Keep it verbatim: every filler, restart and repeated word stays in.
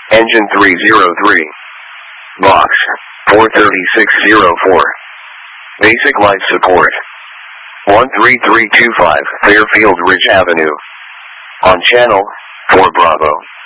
Engine three zero three. Box four three six zero four. Basic life support one three three two five Fairfield Ridge Avenue. On channel four Bravo.